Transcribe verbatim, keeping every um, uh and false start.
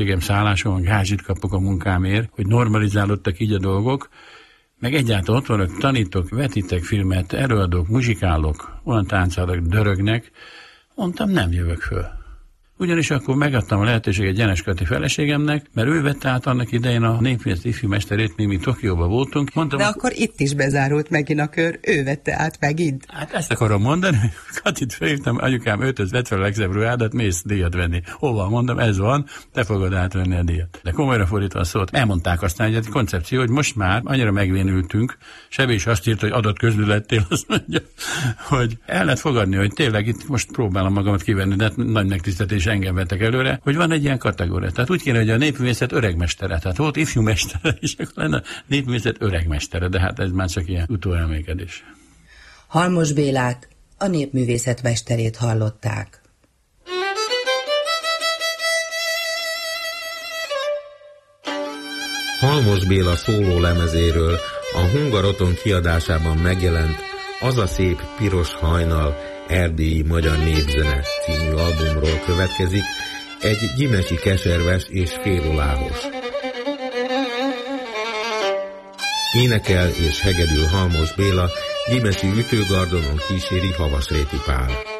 Igen, szálláson gázsit kapok a munkámért, hogy normalizálódtak így a dolgok, meg egyáltalán ott vannak, tanítok, vetítek filmet, előadok, muzsikálok, olyan táncálok, dörögnek, mondtam, nem jövök föl. Ugyanis akkor megadtam a lehetőséget Gyenes Kati feleségemnek, mert ő vette át annak idején a Népművészeti ifjúmesterét, mi, mi Tokióban voltunk. Mondtam, de akkor itt is bezárult megint a kör, ő vette át megint. Hát ezt akarom mondani, Katit felhívtam, anyukám ötöz vett fel a legszebb ruhádat, mész díjat venni. Hova? Mondom, ez van, te fogod átvenni a díjat. De komolyra fordítva a szót, elmondták aztán egy koncepció, hogy most már annyira megvénültünk, Sebé is azt írta, hogy adott közülettél, azt mondja, hogy el lehet fogadni, hogy tényleg itt most próbálom magamat kivenni, de nagy megtiszteltetés engem vettek előre, hogy van egy ilyen kategória. Tehát úgy kéne, hogy a népművészet öregmestere. Tehát volt ifjú mestere, és akkor lenne a népművészet öregmestere, de hát ez már csak ilyen utóelmékedés. Halmos Bélát, a népművészet mesterét hallották. Halmos Béla szóló lemezéről a Hungaroton kiadásában megjelent Az a szép piros hajnal, erdélyi magyar népzene című albumról következik egy gyimesi keserves és féloláhos. Énekel és hegedül Halmos Béla, gyimesi ütőgardonon kíséri Havasréti Pál.